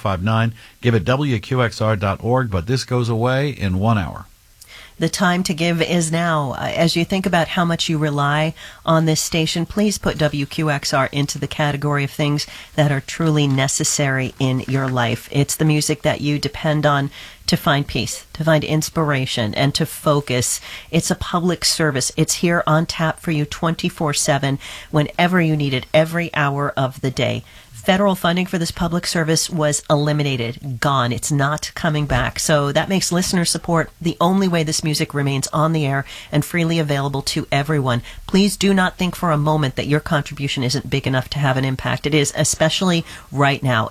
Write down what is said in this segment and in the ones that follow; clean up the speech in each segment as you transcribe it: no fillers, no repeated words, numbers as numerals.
1059. Give at WQXR.org, but this goes away in 1 hour. The time to give is now. As you think about how much you rely on this station, please put WQXR into the category of things that are truly necessary in your life. It's the music that you depend on to find peace, to find inspiration, and to focus. It's a public service. It's here on tap for you 24/7, whenever you need it, every hour of the day. Federal funding for this public service was eliminated, gone. It's not coming back. So that makes listener support the only way this music remains on the air and freely available to everyone. Please do not think for a moment that your contribution isn't big enough to have an impact. It is, especially right now.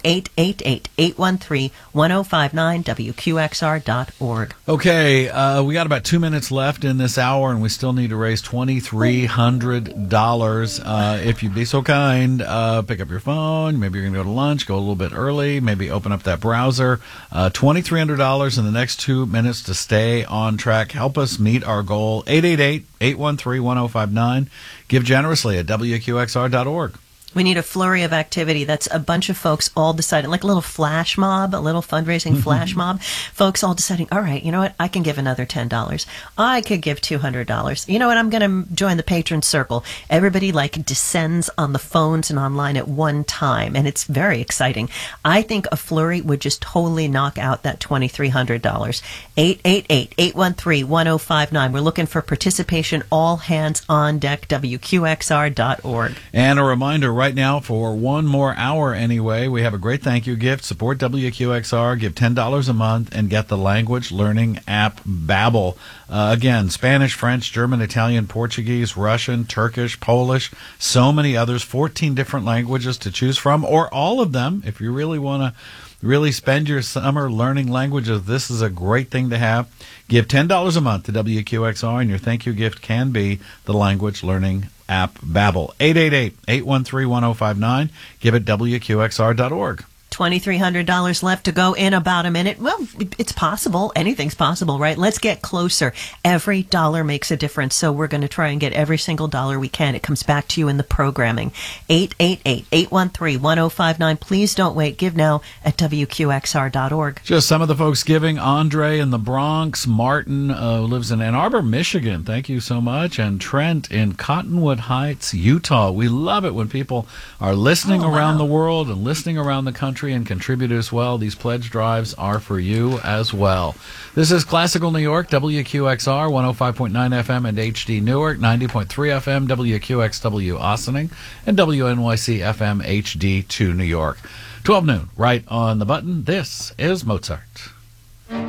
888-813-1059, WQXR.org. Okay, we got about 2 minutes left in this hour, and we still need to raise $2,300. If you'd be so kind, pick up your phone. Maybe you're going to go to lunch, go a little bit early, maybe open up that browser. $2,300 in the next 2 minutes to stay on track. Help us meet our goal. 888-813-1059. Give generously at WQXR.org. We need a flurry of activity. That's a bunch of folks all deciding, like a little flash mob, a little fundraising flash mob. Folks all deciding, all right, you know what? I can give another $10. I could give $200. You know what? I'm going to join the patron circle. Everybody descends on the phones and online at one time, and it's very exciting. I think a flurry would just totally knock out that $2,300. 888-813-1059. We're looking for participation. All hands on deck. WQXR.org. And a reminder, right now, for 1 more hour anyway, we have a great thank you gift. Support WQXR, give $10 a month, and get the language learning app Babbel. Again, Spanish, French, German, Italian, Portuguese, Russian, Turkish, Polish, so many others, 14 different languages to choose from, or all of them if you really want to spend your summer learning languages. This is a great thing to have. Give $10 a month to WQXR, and your thank you gift can be the language learning app Babbel. 888-813-1059. Give it WQXR.org. $2,300 left to go in about a minute. Well, it's possible. Anything's possible, right? Let's get closer. Every dollar makes a difference, so we're going to try and get every single dollar we can. It comes back to you in the programming. 888-813-1059. Please don't wait. Give now at WQXR.org. Just some of the folks giving. Andre in the Bronx. Martin lives in Ann Arbor, Michigan. Thank you so much. And Trent in Cottonwood Heights, Utah. We love it when people are listening around the world and listening around the country and contribute as well. These pledge drives are for you as well. This is Classical New York, WQXR, 105.9 FM and HD Newark, 90.3 FM, WQXW Ossining, and WNYC FM HD2 New York. 12 noon, right on the button. This is Mozart.